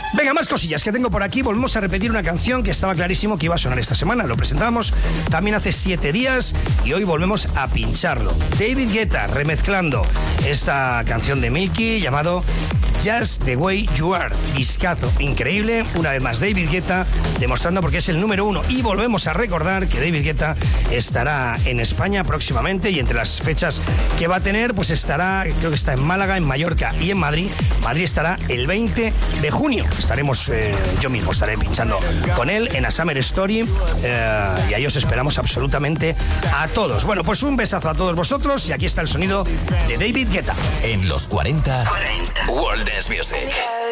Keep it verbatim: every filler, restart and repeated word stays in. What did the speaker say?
Venga, más cosillas que tengo por aquí. Volvemos a repetir una canción que estaba clarísimo que iba a sonar esta semana. Lo presentamos también hace siete días y hoy volvemos a pincharlo. David Guetta remezclando esta canción de Milky llamado Just the Way You Are. Discazo increíble. Una vez más David Guetta demostrando porque es el número uno. Y volvemos a recordar que David Guetta estará en España próximamente y entre las fechas que va a tener, pues estará, creo que está en Málaga, en Mallorca y en Madrid. Madrid estará el veinte de junio. Estaremos, eh, yo mismo estaré pinchando con él en A Summer Story eh, y ahí os esperamos absolutamente a todos. Bueno, pues un besazo a todos vosotros y aquí está el sonido de David Guetta. En los cuarenta, cuarenta. World Dance Music.